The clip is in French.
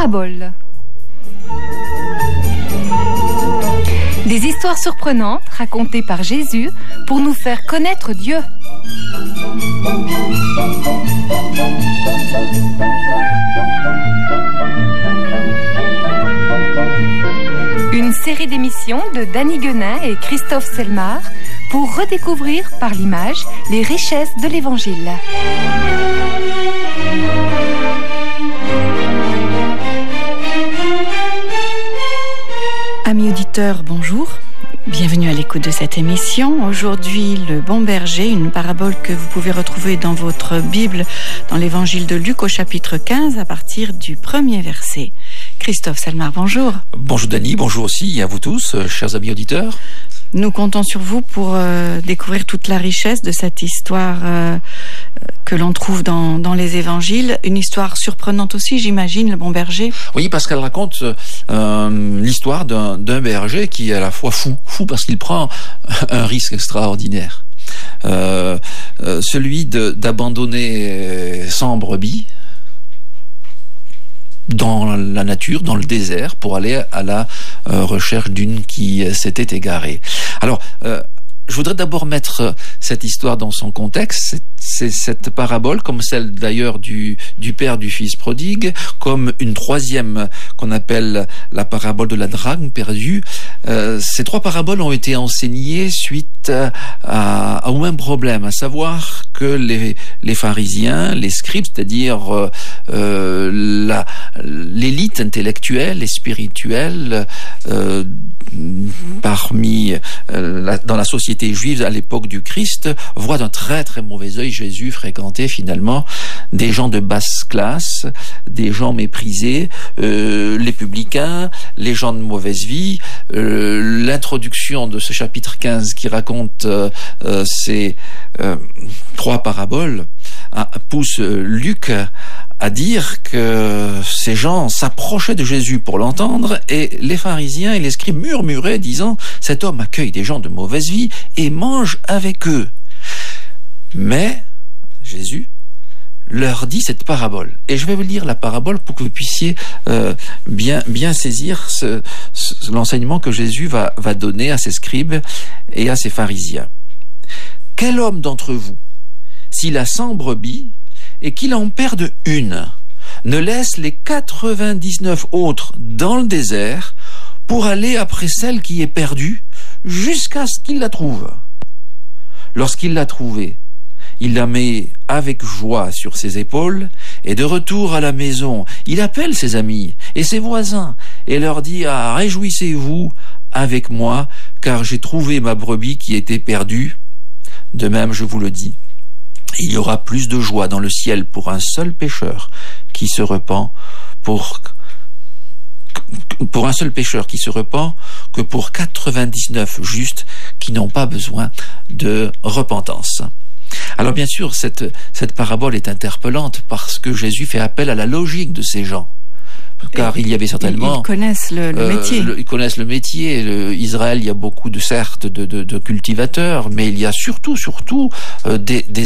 Paraboles. Des histoires surprenantes racontées par Jésus pour nous faire connaître Dieu. Une série d'émissions de Danny Guenin et Christophe Selmar pour redécouvrir par l'image les richesses de l'Évangile. Amis auditeurs, bonjour. Bienvenue à l'écoute de cette émission. Aujourd'hui, le bon berger, une parabole que vous pouvez retrouver dans votre Bible, dans l'évangile de Luc au chapitre 15, à partir du premier verset. Christophe Selmar, bonjour. Bonjour Dany, bonjour aussi à vous tous, chers amis auditeurs. Nous comptons sur vous pour découvrir toute la richesse de cette histoire que l'on trouve dans les évangiles. Une histoire surprenante aussi, j'imagine, le bon berger. Oui, parce qu'elle raconte l'histoire d'un berger qui est à la fois fou parce qu'il prend un risque extraordinaire. Celui d'abandonner 100 brebis dans la nature, dans le désert, pour aller à la recherche d'une qui s'était égarée. Alors, je voudrais d'abord mettre cette histoire dans son contexte. C'est cette parabole, comme celle d'ailleurs du père du fils prodigue, comme une troisième qu'on appelle la parabole de la drachme perdue. Ces trois paraboles ont été enseignées suite au même problème, à savoir que les pharisiens, les scribes, c'est-à-dire l'élite intellectuelle et spirituelle dans la société juive à l'époque du Christ, voient d'un très très mauvais œil Jésus fréquenter finalement des gens de basse classe, des gens méprisés, les publicains, les gens de mauvaise vie. L'introduction de ce chapitre 15 qui raconte ces trois paraboles pousse Luc à dire que ces gens s'approchaient de Jésus pour l'entendre, et les pharisiens et les scribes murmuraient disant « Cet homme accueille des gens de mauvaise vie et mange avec eux. » Mais Jésus leur dit cette parabole. Et je vais vous lire la parabole pour que vous puissiez bien saisir l'enseignement que Jésus va donner à ses scribes et à ses pharisiens. « Quel homme d'entre vous, s'il a 100 brebis, et qu'il en perde une, ne laisse les 99 autres dans le désert pour aller après celle qui est perdue jusqu'à ce qu'il la trouve. Lorsqu'il l'a trouvée, il la met avec joie sur ses épaules, et de retour à la maison, il appelle ses amis et ses voisins et leur dit « Ah, réjouissez-vous avec moi, car j'ai trouvé ma brebis qui était perdue. De même, je vous le dis, il y aura plus de joie dans le ciel pour un seul pécheur qui se repent, pour un seul pécheur qui se repent, que pour 99 justes qui n'ont pas besoin de repentance. » Alors bien sûr, cette parabole est interpellante parce que Jésus fait appel à la logique de ces gens. Car il y avait certainement... Ils connaissent le métier. Ils connaissent le métier. Israël, il y a beaucoup de cultivateurs, mais il y a surtout des